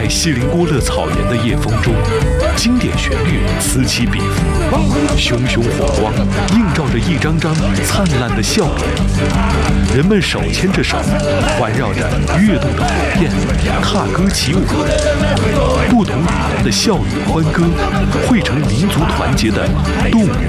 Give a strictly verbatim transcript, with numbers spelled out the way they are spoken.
锡林郭勒草原的夜风中，经典旋律此起彼伏，熊熊火光映照着一张张灿烂的笑脸。人们手牵着手，环绕着跃动的火焰，踏歌起舞。不同语言的笑语欢歌，汇成民族团结的动人